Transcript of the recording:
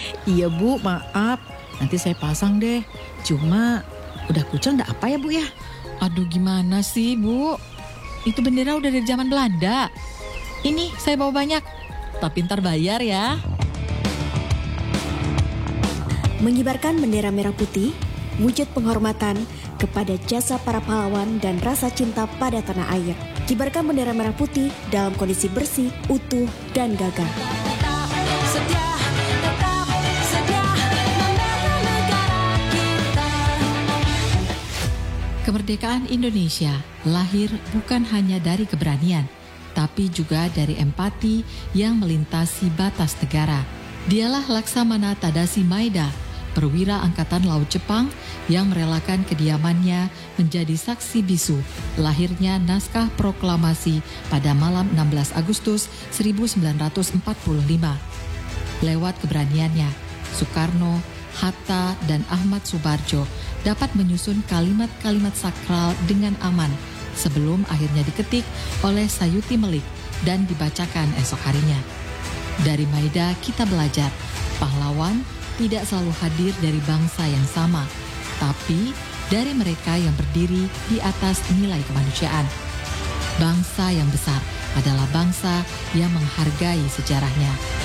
Iya Bu, maaf. Nanti saya pasang deh. Cuma udah kucel enggak apa ya Bu ya? Aduh gimana sih Bu? Itu bendera udah dari zaman Belanda. Ini saya bawa banyak. Tapi ntar bayar ya. Mengibarkan bendera merah putih, wujud penghormatan kepada jasa para pahlawan dan rasa cinta pada tanah air. Kibarkan bendera merah putih dalam kondisi bersih, utuh, dan gagah. Kemerdekaan Indonesia lahir bukan hanya dari keberanian, tapi juga dari empati yang melintasi batas negara. Dialah Laksamana Tadashi Maeda, perwira Angkatan Laut Jepang yang merelakan kediamannya menjadi saksi bisu lahirnya naskah proklamasi pada malam 16 Agustus 1945. Lewat keberaniannya, Soekarno, Hatta, dan Ahmad Subarjo dapat menyusun kalimat-kalimat sakral dengan aman sebelum akhirnya diketik oleh Sayuti Melik dan dibacakan esok harinya. Dari Maeda kita belajar, pahlawan tidak selalu hadir dari bangsa yang sama, tapi dari mereka yang berdiri di atas nilai kemanusiaan. Bangsa yang besar adalah bangsa yang menghargai sejarahnya.